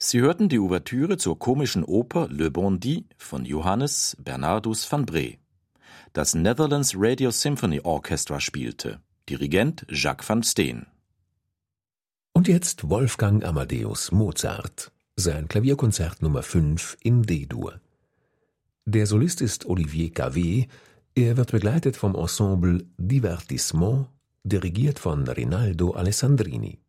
Sie hörten die Ouvertüre zur komischen Oper Le Bandit von Johannes Bernardus van Bree. Das Netherlands Radio Symphony Orchestra spielte. Dirigent Jacques van Steen. Und jetzt Wolfgang Amadeus Mozart, sein Klavierkonzert Nummer 5 in D-Dur. Der Solist ist Olivier Cavé, er wird begleitet vom Ensemble Divertissement, dirigiert von Rinaldo Alessandrini.